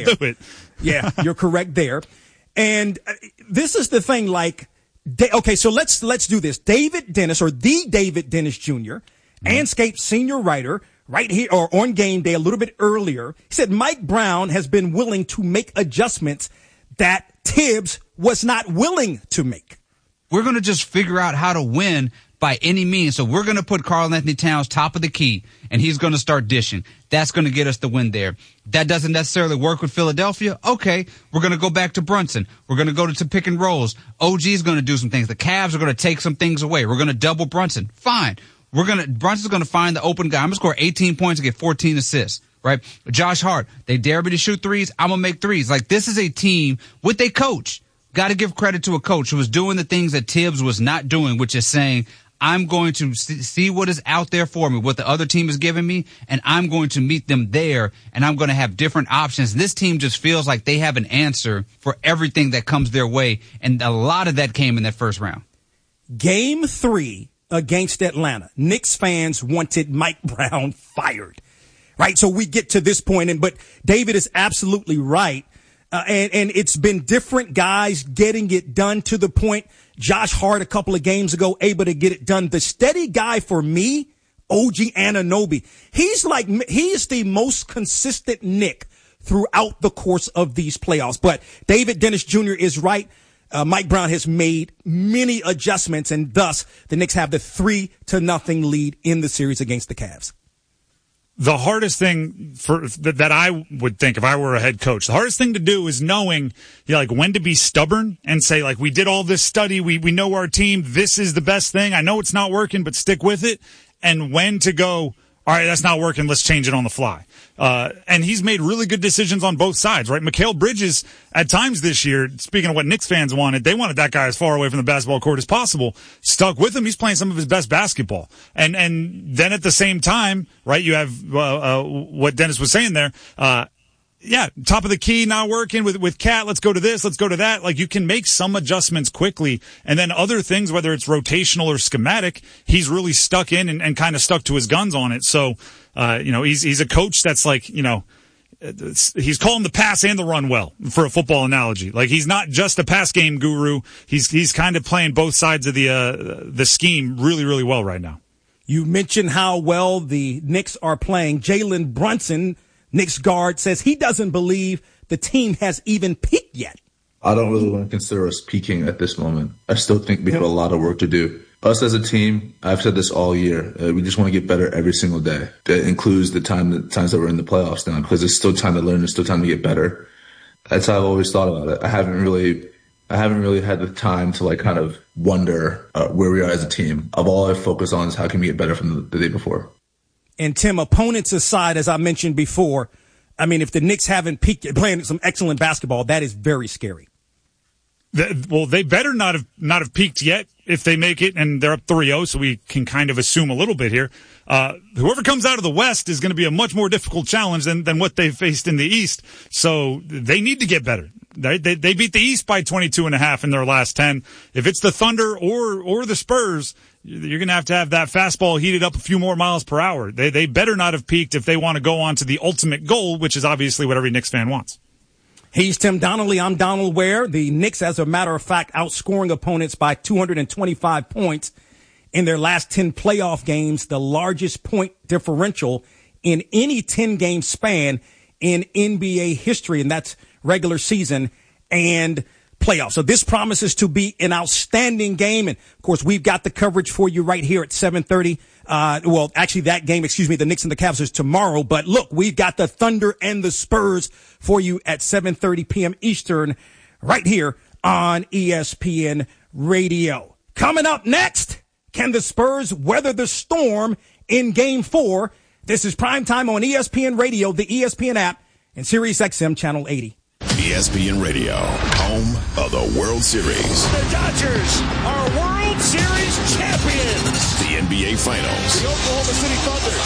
do it. Yeah, you're correct there. And this is the thing, like, okay, so let's do this. David Dennis, or the David Dennis Jr., Anscape senior writer, right here, or on game day a little bit earlier, he said Mike Brown has been willing to make adjustments that Tibbs was not willing to make. We're going to just figure out how to win by any means. So we're going to put Karl-Anthony Towns top of the key, and he's going to start dishing. That's going to get us the win there. That doesn't necessarily work with Philadelphia. Okay, we're going to go back to Brunson. We're going to go to pick and rolls. OG is going to do some things. The Cavs are going to take some things away. We're going to double Brunson. Fine. Brunson's going to find the open guy. I'm going to score 18 points and get 14 assists. Right? Josh Hart, they dare me to shoot threes. I'm going to make threes. Like, this is a team with a coach. Got to give credit to a coach who was doing the things that Tibbs was not doing, which is saying, I'm going to see what is out there for me, what the other team is giving me, and I'm going to meet them there, and I'm going to have different options. This team just feels like they have an answer for everything that comes their way, and a lot of that came in that first round. Game 3 against Atlanta, Knicks fans wanted Mike Brown fired. Right, so we get to this point, but David is absolutely right, and it's been different guys getting it done to the point. Josh Hart a couple of games ago able to get it done. The steady guy for me, OG Anunoby. He is the most consistent Knick throughout the course of these playoffs. But David Dennis Jr. is right. Mike Brown has made many adjustments, and thus the Knicks have the 3-0 lead in the series against the Cavs. The hardest thing that I would think if I were a head coach, the hardest thing to do is knowing, like, when to be stubborn and say, like, we did all this study, we know our team, this is the best thing. I know it's not working, but stick with it. And when to go, all right, that's not working, let's change it on the fly. And he's made really good decisions on both sides, right? Mikal Bridges, at times this year, speaking of what Knicks fans wanted, they wanted that guy as far away from the basketball court as possible. Stuck with him. He's playing some of his best basketball. And then at the same time, right, you have, what Dennis was saying there, top of the key, not working with Cat. Let's go to this. Let's go to that. Like, you can make some adjustments quickly. And then other things, whether it's rotational or schematic, he's really stuck in and kind of stuck to his guns on it. So, he's a coach that's like, he's calling the pass and the run well, for a football analogy. Like, he's not just a pass game guru. He's kind of playing both sides of the scheme really, really well right now. You mentioned how well the Knicks are playing. Jalen Brunson, Knicks guard, says he doesn't believe the team has even peaked yet. I don't really want to consider us peaking at this moment. I still think we have a lot of work to do. Us as a team, I've said this all year, we just want to get better every single day. That includes the times that we're in the playoffs now, because it's still time to learn, it's still time to get better. That's how I've always thought about it. I haven't really had the time to, like, kind of wonder where we are as a team. All I focus on is how can we get better from the day before. And Tim, opponents aside, as I mentioned before, I mean, if the Knicks haven't peaked, playing some excellent basketball, that is very scary. They better not have peaked yet if they make it, and they're up 3-0, so we can kind of assume a little bit here. Whoever comes out of the West is going to be a much more difficult challenge than what they faced in the East, so they need to get better. They beat the East by 22.5 in their last 10. If it's the Thunder or the Spurs, you're going to have that fastball heated up a few more miles per hour. They better not have peaked if they want to go on to the ultimate goal, which is obviously what every Knicks fan wants. He's Tim Donnelly. I'm Donald Ware. The Knicks, as a matter of fact, outscoring opponents by 225 points in their last 10 playoff games, the largest point differential in any 10-game span in NBA history, and that's regular season and playoffs. So this promises to be an outstanding game. And, of course, we've got the coverage for you right here at 7:30. That game, the Knicks and the Cavs is tomorrow. But, look, we've got the Thunder and the Spurs for you at 7:30 p.m. Eastern right here on ESPN Radio. Coming up next, can the Spurs weather the storm in Game 4? This is Primetime on ESPN Radio, the ESPN app, and SiriusXM Channel 80. ESPN Radio, home of the World Series. The Dodgers are World Series champions. The NBA Finals. The Oklahoma City Thunder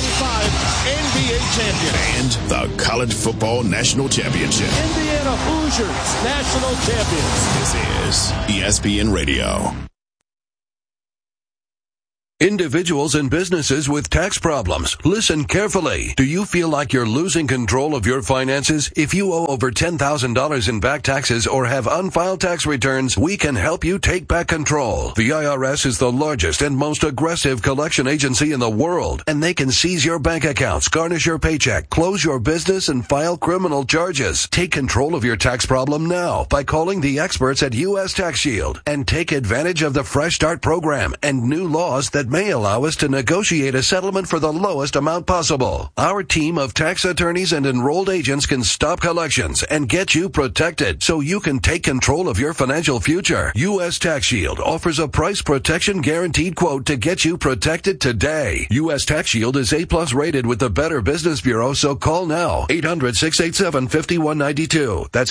2025 NBA champion. And the College Football National Championship. Indiana Hoosiers national champions. This is ESPN Radio. Individuals and businesses with tax problems, listen carefully. Do you feel like you're losing control of your finances? If you owe over $10,000 in back taxes or have unfiled tax returns, we can help you take back control. The IRS is the largest and most aggressive collection agency in the world, and they can seize your bank accounts, garnish your paycheck, close your business, and file criminal charges. Take control of your tax problem now by calling the experts at U.S. Tax Shield and take advantage of the Fresh Start program and new laws that may allow us to negotiate a settlement for the lowest amount possible. Our team of tax attorneys and enrolled agents can stop collections and get you protected so you can take control of your financial future. U.S. Tax Shield offers a price protection guaranteed quote to get you protected today. U.S. Tax Shield is A+ rated with the Better Business Bureau, so call now. 800-687-5192. That's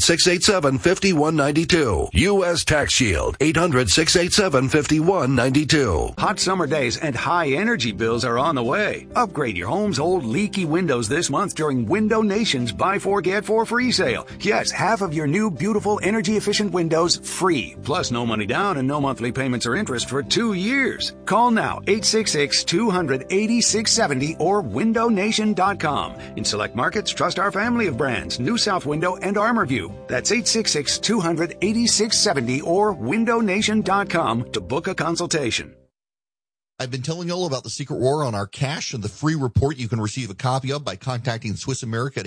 800-687-5192. U.S. Tax Shield. 800-687-5192. Hot summer days and high energy bills are on the way. Upgrade your home's old leaky windows this month during Window Nation's Buy 4 Get 4 free sale. Yes, half of your new beautiful energy efficient windows free. Plus no money down and no monthly payments or interest for 2 years. Call now 866-200-8670 or windownation.com. In select markets, trust our family of brands, New South Window and ArmorView. That's 866-200-8670 or windownation.com to book a consultation. I've been telling you all about the Secret War on our cash and the free report you can receive a copy of by contacting Swiss America at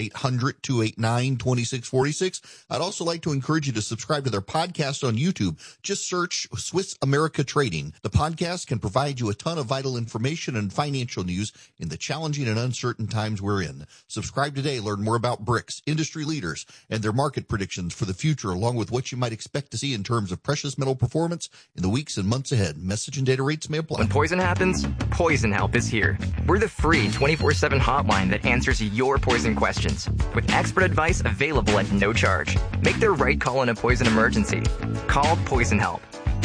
800-289-2646. I'd also like to encourage you to subscribe to their podcast on YouTube. Just search Swiss America Trading. The podcast can provide you a ton of vital information and financial news in the challenging and uncertain times we're in. Subscribe today. Learn more about BRICS, industry leaders, and their market predictions for the future, along with what you might expect to see in terms of precious metal performance in the weeks and months ahead. Message and data rates may apply. When poison happens, Poison Help is here. We're the free 24/7 hotline that answers your poison questions with expert advice available at no charge. Make the right call in a poison emergency. Call Poison Help.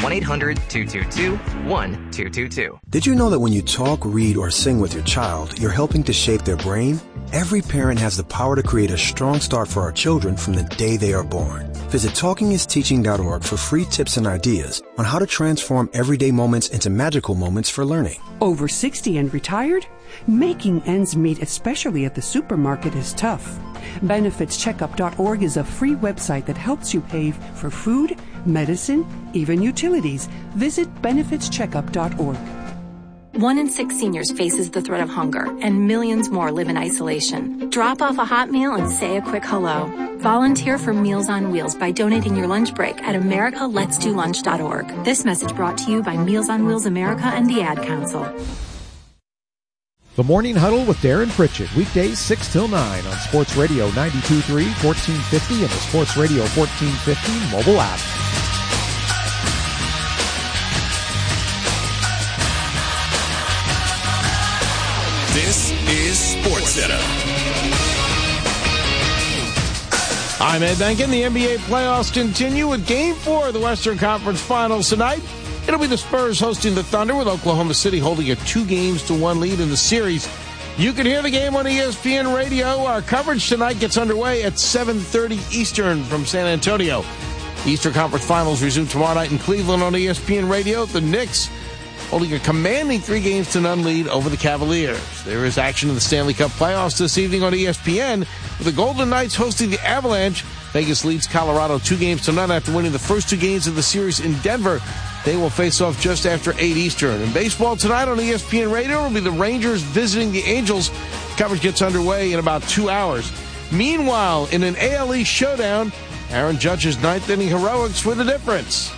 1-800-222-1222. Did you know that when you talk, read, or sing with your child, you're helping to shape their brain? Every parent has the power to create a strong start for our children from the day they are born. Visit TalkingIsTeaching.org for free tips and ideas on how to transform everyday moments into magical moments for learning. Over 60 and retired? Making ends meet, especially at the supermarket, is tough. BenefitsCheckup.org is a free website that helps you pay for food, medicine, even utilities. Visit BenefitsCheckup.org. 1 in 6 seniors faces the threat of hunger, and millions more live in isolation. Drop off a hot meal and say a quick hello. Volunteer for Meals on Wheels by donating your lunch break at americaletsdolunch.org. This message brought to you by Meals on Wheels America and the Ad Council. The Morning Huddle with Darren Pritchett, weekdays 6 till 9 on Sports Radio 92.3, 1450, and the Sports Radio 1450 mobile app. This is SportsCenter. I'm Ed Benkin. The NBA playoffs continue with Game 4 of the Western Conference Finals tonight. It'll be the Spurs hosting the Thunder, with Oklahoma City holding a 2-1 lead in the series. You can hear the game on ESPN Radio. Our coverage tonight gets underway at 7:30 Eastern from San Antonio. The Eastern Conference Finals resume tomorrow night in Cleveland on ESPN Radio. The Knicks holding a commanding 3-0 lead over the Cavaliers. There is action in the Stanley Cup playoffs this evening on ESPN, with the Golden Knights hosting the Avalanche. Vegas leads Colorado 2-0 after winning the first 2 games of the series in Denver. They will face off just after 8 Eastern. In baseball tonight on ESPN Radio will be the Rangers visiting the Angels. Coverage gets underway in about 2 hours. Meanwhile, in an AL East showdown, Aaron Judge's 9th inning heroics were the difference.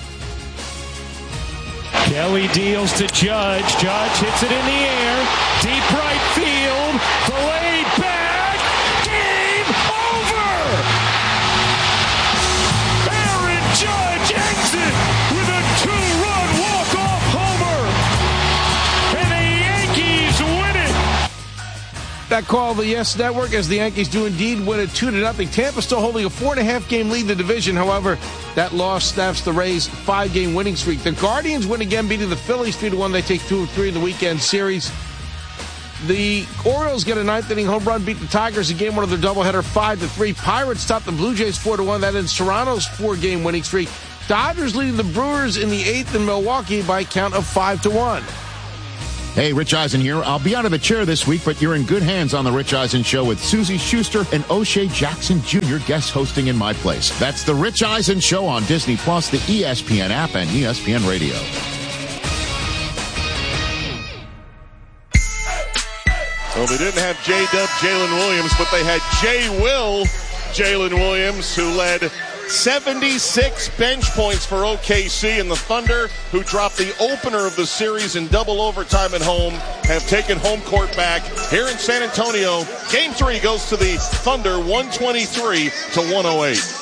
Kelly deals to Judge. Judge hits it in the air. Deep right field. Delayed back. Game over! Aaron Judge ends it with a 2-run walk-off homer. And the Yankees win it. That call of the Yes Network, as the Yankees do indeed win it 2-0. Tampa still holding a 4.5-game lead in the division. However, that loss snaps the Rays' 5-game winning streak. The Guardians win again, beating the Phillies 3-1. They take 2 of 3 in the weekend series. The Orioles get a 9th inning home run, beat the Tigers in game 1 of their doubleheader 5-3. Pirates top the Blue Jays 4-1. That ends Toronto's 4-game winning streak. Dodgers leading the Brewers in the 8th in Milwaukee by a count of 5-1. Hey, Rich Eisen here. I'll be out of the chair this week, but you're in good hands on The Rich Eisen Show with Susie Schuster and O'Shea Jackson Jr. guest hosting in my place. That's The Rich Eisen Show on Disney+, the ESPN app, and ESPN Radio. Well, they didn't have J-Dub Jalen Williams, but they had J-Will Jalen Williams, who led 76 bench points for OKC, and the Thunder, who dropped the opener of the series in double overtime at home, have taken home court back here in San Antonio. Game 3 goes to the Thunder, 123-108.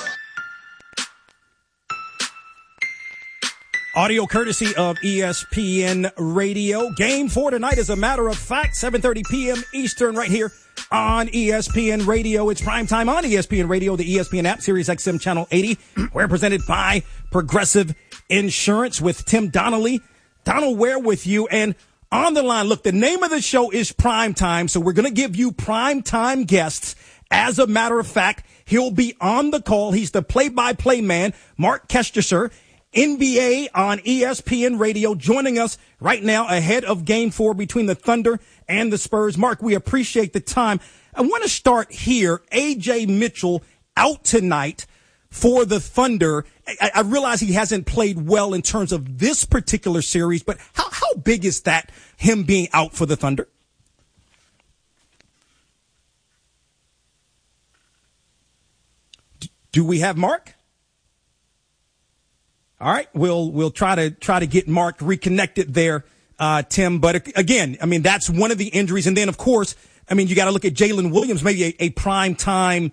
Audio courtesy of ESPN Radio. Game 4 tonight, as a matter of fact, 7:30 p.m. Eastern, right here on ESPN Radio. It's primetime on ESPN Radio, the ESPN app, Sirius XM Channel 80. We're presented by Progressive Insurance with Tim Donnelly. Donald Ware with you. And on the line, look, the name of the show is Primetime, so we're going to give you primetime guests. As a matter of fact, he'll be on the call. He's the play-by-play man, Mark Kestecher, NBA on ESPN Radio, joining us right now ahead of Game 4 between the Thunder and the Spurs. Mark, we appreciate the time. I want to start here. A.J. Mitchell out tonight for the Thunder. I realize he hasn't played well in terms of this particular series, but how big is that, him being out for the Thunder? Do we have Mark? All right, we'll try to get Mark reconnected there, Tim. But again, I mean, that's one of the injuries. And then, of course, I mean, you got to look at Jalen Williams, maybe a game time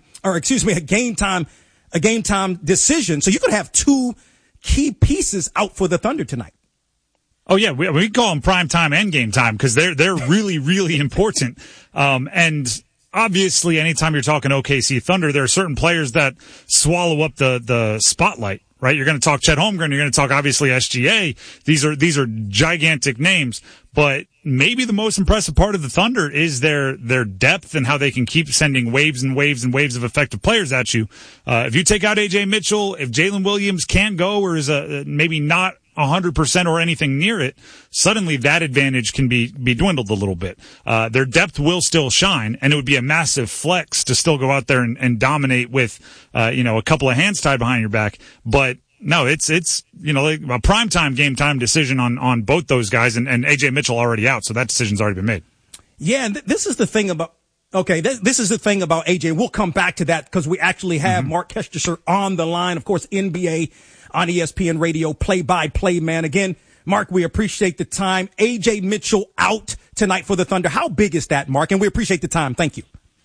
decision. So you could have two key pieces out for the Thunder tonight. Oh yeah, we call them prime time and game time because they're really, really important. And obviously, anytime you're talking OKC Thunder, there are certain players that swallow up the spotlight. Right, you're going to talk Chet Holmgren. You're going to talk obviously SGA. These are gigantic names, but maybe the most impressive part of the Thunder is their depth and how they can keep sending waves and waves and waves of effective players at you. If you take out AJ Mitchell, if Jalen Williams can't go or is maybe not 100% or anything near it, suddenly that advantage can be dwindled a little bit. Their depth will still shine, and it would be a massive flex to still go out there and dominate with, a couple of hands tied behind your back. But no, it's like a primetime game time decision on both those guys, and AJ Mitchell already out, so that decision's already been made. Yeah, and this is the thing about. Okay, this is the thing about AJ. We'll come back to that because we actually have Mark Kestecher on the line. Of course, NBA on ESPN Radio, play-by-play man. Again, Mark, we appreciate the time. AJ Mitchell out tonight for the Thunder. How big is that, Mark? And we appreciate the time. Thank you.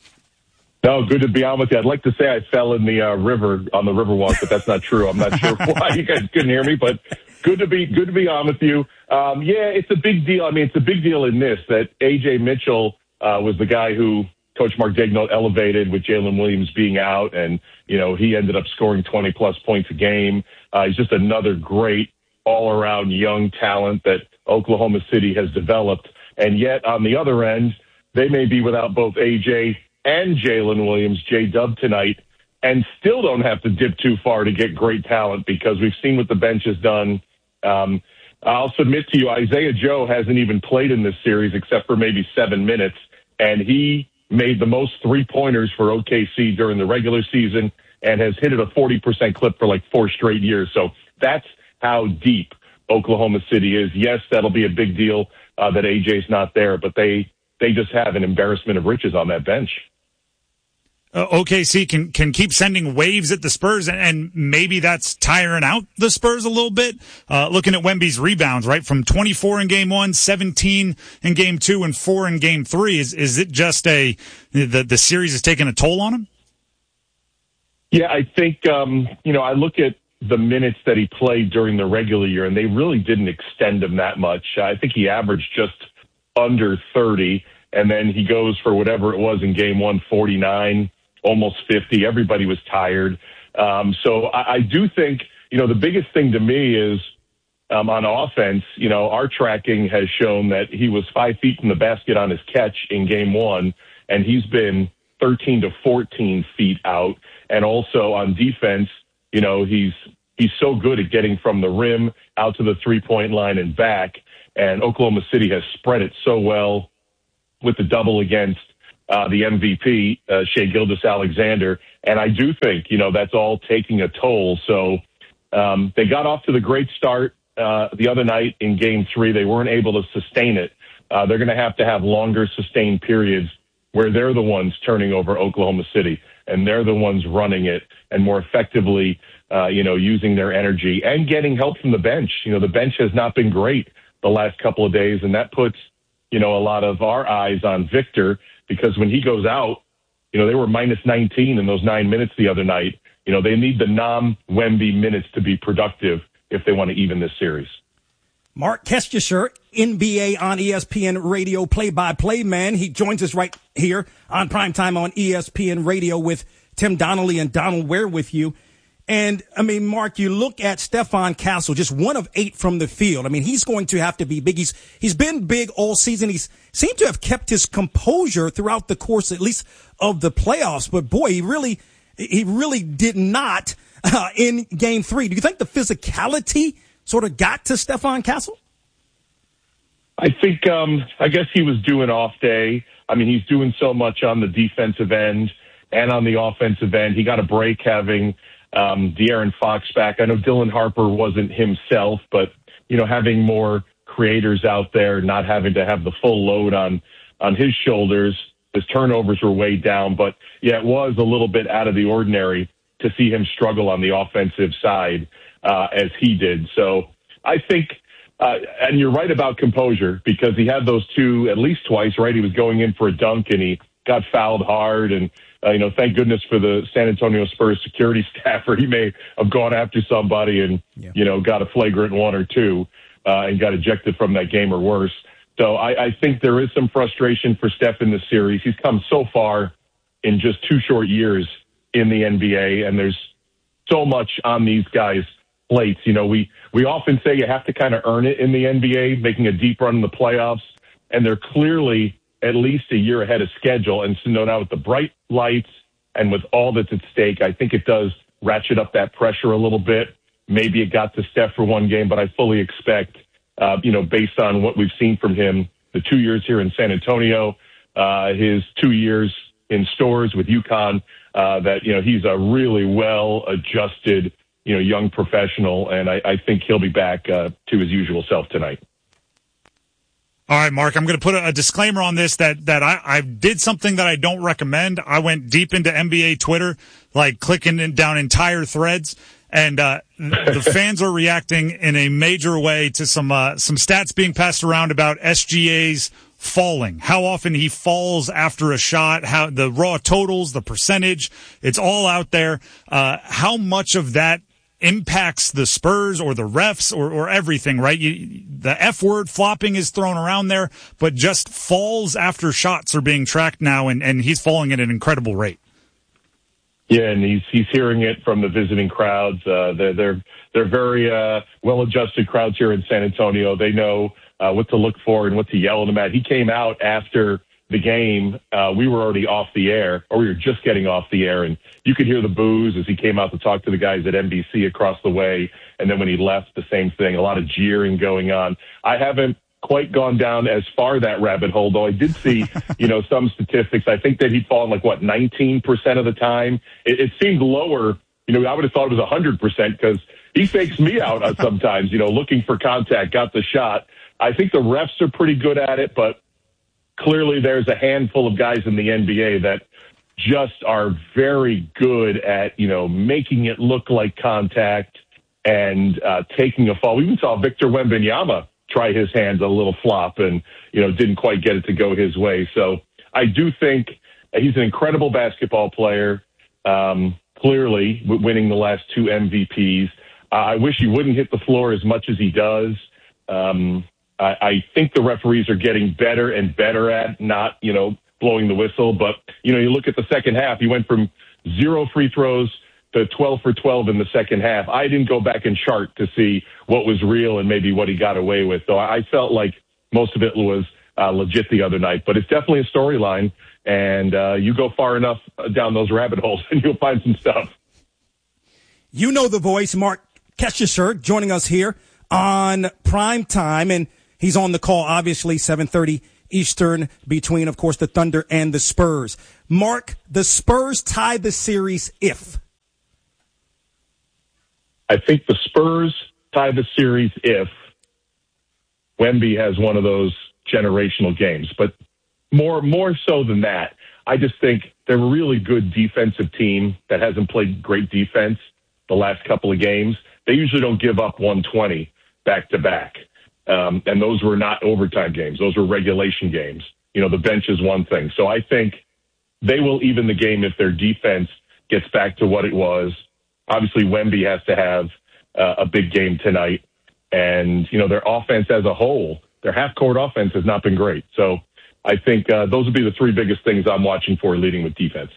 No, good to be on with you. I'd like to say I fell in the river on the Riverwalk, but that's not true. I'm not sure why you guys couldn't hear me, but good to be on with you. Yeah, it's a big deal. I mean, it's a big deal in this that AJ Mitchell was the guy who Coach Mark Daigneault elevated with Jalen Williams being out, and he ended up scoring 20-plus points a game. He's just another great all-around young talent that Oklahoma City has developed. And yet, on the other end, they may be without both A.J. and Jalen Williams, J-Dub tonight, and still don't have to dip too far to get great talent because we've seen what the bench has done. I'll submit to you, Isaiah Joe hasn't even played in this series except for maybe 7 minutes, and he made the most three-pointers for OKC during the regular season and has hit it a 40% clip for like 4 straight years. So that's how deep Oklahoma City is. Yes, that'll be a big deal that AJ's not there, but they just have an embarrassment of riches on that bench. OKC can keep sending waves at the Spurs, and maybe that's tiring out the Spurs a little bit. Looking at Wemby's rebounds, right, from 24 in Game 1, 17 in Game 2, and 4 in Game 3. Is it just the series is taking a toll on him? Yeah, I think I look at the minutes that he played during the regular year, and they really didn't extend him that much. I think he averaged just under 30, and then he goes for whatever it was in Game 1, 49. Almost 50. Everybody was tired. So I do think, the biggest thing to me is on offense, our tracking has shown that he was 5 feet from the basket on his catch in Game 1, and he's been 13 to 14 feet out. And also on defense, he's he's so good at getting from the rim out to the three-point line and back. And Oklahoma City has spread it so well with the double against the MVP, Shai Gilgeous-Alexander. And I do think, that's all taking a toll. So they got off to the great start the other night in Game 3. They weren't able to sustain it. They're going to have longer sustained periods where they're the ones turning over Oklahoma City, and they're the ones running it and more effectively, using their energy and getting help from the bench. The bench has not been great the last couple of days, and that puts, a lot of our eyes on Victor, because when he goes out, they were minus 19 in those 9 minutes the other night. They need the non-Wemby minutes to be productive if they want to even this series. Mark Kestecher, NBA on ESPN Radio play-by-play man. He joins us right here on Primetime on ESPN Radio with Tim Donnelly and Donald Ware with you. And, Mark, you look at Stephon Castle, just 1 of 8 from the field. He's going to have to be big. He's been big all season. He's seemed to have kept his composure throughout the course, at least, of the playoffs. But, boy, he really did not in Game 3. Do you think the physicality sort of got to Stephon Castle? I think, I guess he was due an off day. He's doing so much on the defensive end and on the offensive end. He got a break having De'Aaron Fox back. I know Dylan Harper wasn't himself, but, having more creators out there, not having to have the full load on his shoulders. His turnovers were way down, but yeah, it was a little bit out of the ordinary to see him struggle on the offensive side as he did. So I think, and you're right about composure, because he had those two at least twice, right? He was going in for a dunk and he got fouled hard, and thank goodness for the San Antonio Spurs security staff, or he may have gone after somebody and, got a flagrant 1 or 2 and got ejected from that game or worse. So I think there is some frustration for Steph in this series. He's come so far in just 2 short years in the NBA, and there's so much on these guys' plates. We often say you have to kind of earn it in the NBA, making a deep run in the playoffs, and they're clearly at least a year ahead of schedule. And so now with the bright lights and with all that's at stake, I think it does ratchet up that pressure a little bit. Maybe it got to Steph for 1 game, but I fully expect, based on what we've seen from him, the 2 years here in San Antonio, his 2 years in Stores with UConn, that, he's a really well-adjusted, young professional, and I think he'll be back to his usual self tonight. All right, Mark, I'm going to put a disclaimer on this that I did something that I don't recommend. I went deep into NBA Twitter, like clicking down entire threads, and the fans are reacting in a major way to some stats being passed around about SGA's falling, how often he falls after a shot, how the raw totals, the percentage, it's all out there. How much of that impacts the Spurs or the refs or everything, right? The F word, flopping, is thrown around there, but just falls after shots are being tracked now, and he's falling at an incredible rate. Yeah, and he's hearing it from the visiting crowds. They're very well-adjusted crowds here in San Antonio. They know what to look for and what to yell at him at. He came out after the game. We were already off the air, or we were just getting off the air, and you could hear the boos as he came out to talk to the guys at NBC across the way. And then when he left, the same thing, a lot of jeering going on. I haven't quite gone down as far that rabbit hole, though I did see, some statistics. I think that he'd fallen 19% of the time. It seemed lower. I would have thought it was 100% because he fakes me out sometimes, looking for contact, got the shot. I think the refs are pretty good at it, but clearly there's a handful of guys in the NBA that just are very good at, making it look like contact and taking a fall. We even saw Victor Wembanyama try his hands a little flop and, didn't quite get it to go his way. So I do think he's an incredible basketball player, clearly winning the last 2 MVPs. I wish he wouldn't hit the floor as much as he does. I think the referees are getting better and better at not, blowing the whistle. But, you look at the second half, he went from 0 free throws to 12 for 12 in the second half. I didn't go back and chart to see what was real and maybe what he got away with. So I felt like most of it was legit the other night. But it's definitely a storyline, and you go far enough down those rabbit holes and you'll find some stuff. The voice, Mark Kesher joining us here on Prime Time, and he's on the call, obviously, 7:30 Eastern, between, of course, the Thunder and the Spurs. Mark, the Spurs tie the series if? I think the Spurs tie the series if Wemby has one of those generational games. But more so than that, I just think they're a really good defensive team that hasn't played great defense the last couple of games. They usually don't give up 120 back-to-back. And those were not overtime games. Those were regulation games. You know, the bench is one thing. So I think they will even the game if their defense gets back to what it was. Obviously, Wemby has to have a big game tonight. And, you know, their offense as a whole, their half-court offense has not been great. So I think those would be the three biggest things I'm watching for, leading with defense.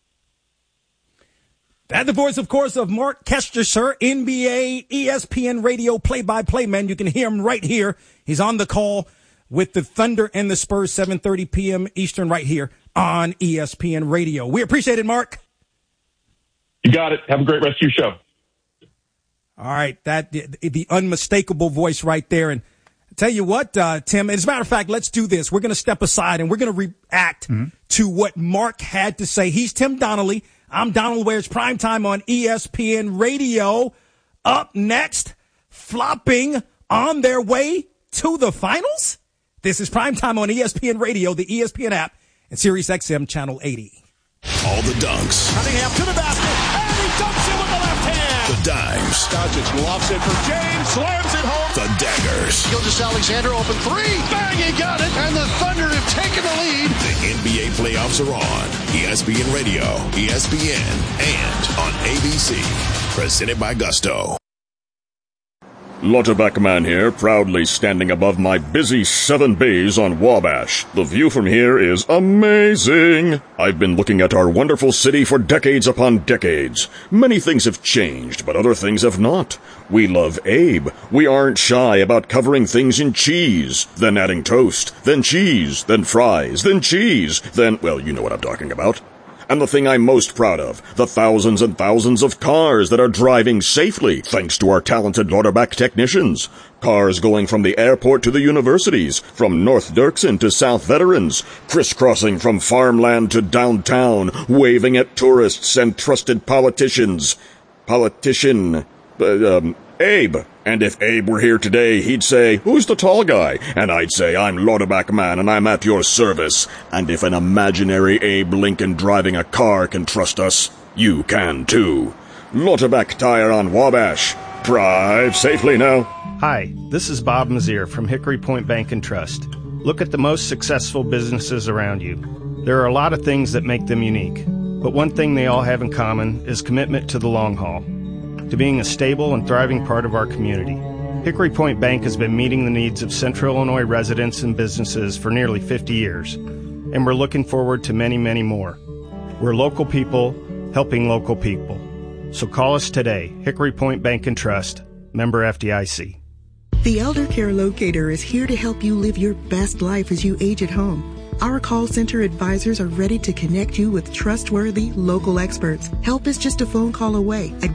That's the voice, of course, of Mark Kesher, NBA, ESPN radio play-by-play man. You can hear him right here. He's on the call with the Thunder and the Spurs, 7:30 p.m. Eastern, right here on ESPN radio. We appreciate it, Mark. You got it. Have a great rest of your show. All right, that the unmistakable voice right there. And I tell you what, Tim, as a matter of fact, let's do this. We're going to step aside and we're going to react to what Mark had to say. He's Tim Donnelly. I'm Donald Ware's Primetime on ESPN Radio. Up next, flopping on their way to the finals. This is Primetime on ESPN Radio, the ESPN app, and Sirius XM Channel 80. All the dunks. Cunningham to the basket, and he dunks it with the left hand. The dimes. Doncic lofts it for James, slams it home. The daggers. Gilgeous-Alexander open three. Bang, he got it. And the Thunder have taken the lead. The NBA playoffs are on ESPN Radio, ESPN, and on ABC. Presented by Gusto. Lauterbach Man here, proudly standing above my busy 7 bays on Wabash. The view from here is amazing. I've been looking at our wonderful city for decades upon decades. Many things have changed, but other things have not. We love Abe. We aren't shy about covering things in cheese, then adding toast, then cheese, then fries, then cheese, then, well, you know what I'm talking about. And the thing I'm most proud of, the thousands and thousands of cars that are driving safely thanks to our talented Lauterbach technicians. Cars going from the airport to the universities, from North Dirksen to South Veterans, crisscrossing from farmland to downtown, waving at tourists and trusted politicians. Abe. And if Abe were here today, he'd say, "Who's the tall guy?" And I'd say, "I'm Lauterbach Man, and I'm at your service." And if an imaginary Abe Lincoln driving a car can trust us, you can too. Lauterbach Tire on Wabash. Drive safely now. Hi, this is Bob Mazier from Hickory Point Bank and Trust. Look at the most successful businesses around you. There are a lot of things that make them unique, but one thing they all have in common is commitment to the long haul, to being a stable and thriving part of our community. Hickory Point Bank has been meeting the needs of Central Illinois residents and businesses for nearly 50 years, and we're looking forward to many, many more. We're local people helping local people. So call us today, Hickory Point Bank and Trust, member FDIC. The Elder Care Locator is here to help you live your best life as you age at home. Our call center advisors are ready to connect you with trustworthy local experts. Help is just a phone call away at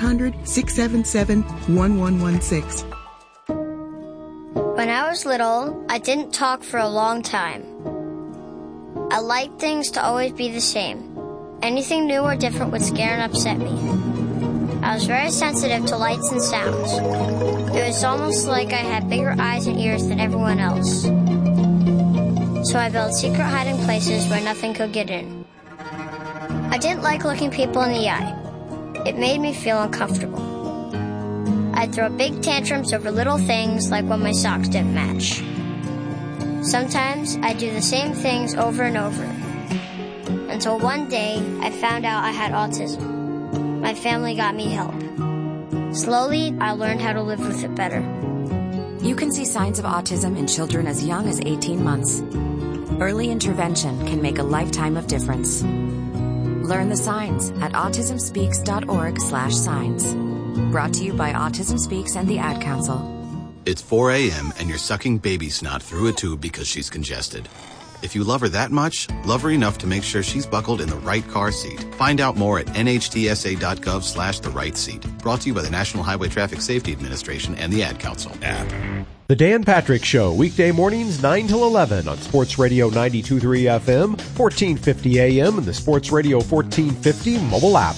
1-800-677-1116. When I was little, I didn't talk for a long time. I liked things to always be the same. Anything new or different would scare and upset me. I was very sensitive to lights and sounds. It was almost like I had bigger eyes and ears than everyone else. So I built secret hiding places where nothing could get in. I didn't like looking people in the eye. It made me feel uncomfortable. I'd throw big tantrums over little things like when my socks didn't match. Sometimes I'd do the same things over and over. Until one day, I found out I had autism. My family got me help. Slowly, I learned how to live with it better. You can see signs of autism in children as young as 18 months. Early intervention can make a lifetime of difference. Learn the signs at autismspeaks.org/signs. Brought to you by Autism Speaks and the Ad Council. It's 4 a.m. and you're sucking baby snot through a tube because she's congested. If you love her that much, love her enough to make sure she's buckled in the right car seat. Find out more at nhtsa.gov/the-right-seat. Brought to you by the National Highway Traffic Safety Administration and the Ad Council. The Dan Patrick Show, weekday mornings 9 till 11 on Sports Radio 92.3 FM, 1450 AM, and the Sports Radio 1450 mobile app.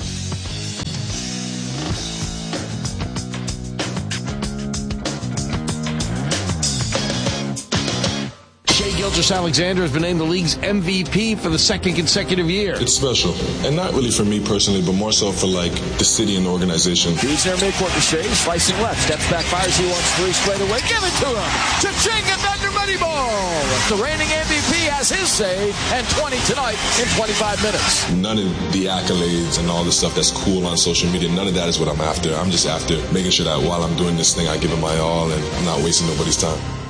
Gilgeous-Alexander has been named the league's MVP for the second consecutive year. It's special, and not really for me personally, but more so for like the city and the organization. He's there midcourt to Shea, slicing left, steps back, fires, he wants three straight away. Give it to him. Cha-ching and Bender Moneyball. The reigning MVP has his say, and 20 tonight in 25 minutes. None of the accolades and all the stuff that's cool on social media, none of that is what I'm after. I'm just after making sure that while I'm doing this thing, I give it my all, and I'm not wasting nobody's time.